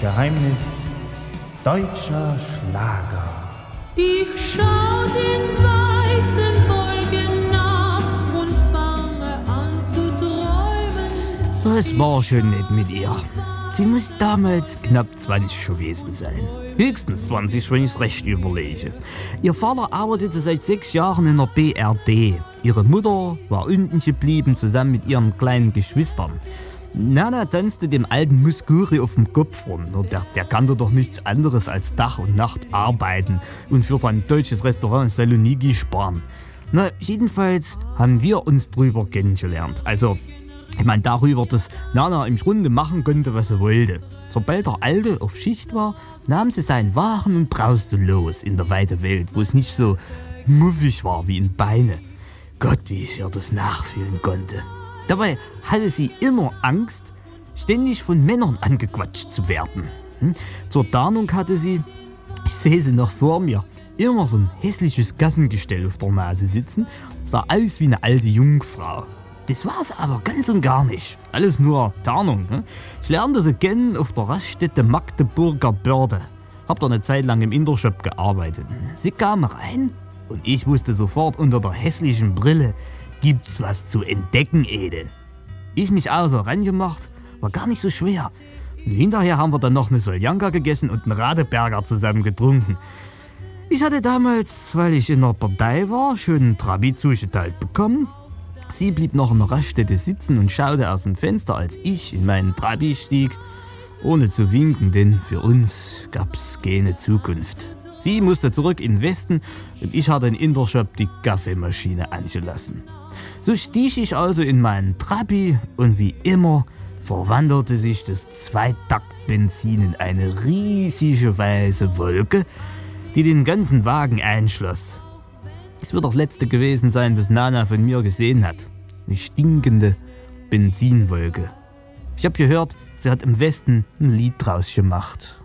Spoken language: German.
Geheimnis deutscher Schlager. Ich schau den weißen Wolken nach und fange an zu träumen. Das war schon nett mit ihr. Sie muss damals knapp 20 gewesen sein. Höchstens 20, wenn ich's recht überlege. Ihr Vater arbeitete seit 6 Jahren in der BRD. Ihre Mutter war unten geblieben, zusammen mit ihren kleinen Geschwistern. Nana tanzte dem alten Muskuri auf dem Kopf rum. Der kannte doch nichts anderes als Tag und Nacht arbeiten und für sein deutsches Restaurant Saloniki sparen. Na, jedenfalls haben wir uns drüber kennengelernt. Also, ich meine darüber, dass Nana im Grunde machen konnte, was sie wollte. Sobald der Alte auf Schicht war, nahm sie seinen Waren und brauste los in der weiten Welt, wo es nicht so muffig war wie in Beine. Gott, wie ich ihr das nachfühlen konnte. Dabei hatte sie immer Angst, ständig von Männern angequatscht zu werden. Zur Tarnung hatte sie, ich sehe sie noch vor mir, immer so ein hässliches Gassengestell auf der Nase sitzen, sah aus wie eine alte Jungfrau. Das war sie aber ganz und gar nicht. Alles nur Tarnung. Ich lernte sie kennen auf der Raststätte Magdeburger Börde. Hab da eine Zeit lang im Intershop gearbeitet. Sie kam rein und ich wusste sofort, unter der hässlichen Brille gibt's was zu entdecken, Ede. Ich mich also rangemacht, war gar nicht so schwer. Und hinterher haben wir dann noch eine Soljanka gegessen und einen Radeberger zusammen getrunken. Ich hatte damals, weil ich in der Partei war, schon einen Trabi zugeteilt bekommen. Sie blieb noch in der Raststätte sitzen und schaute aus dem Fenster, als ich in meinen Trabi stieg, ohne zu winken, denn für uns gab's keine Zukunft. Sie musste zurück in den Westen und ich hatte in Intershop die Kaffeemaschine angelassen. So stieg ich also in meinen Trabi und wie immer verwandelte sich das Zweitaktbenzin in eine riesige weiße Wolke, die den ganzen Wagen einschloss. Es wird das letzte gewesen sein, was Nana von mir gesehen hat. Eine stinkende Benzinwolke. Ich habe gehört, sie hat im Westen ein Lied draus gemacht.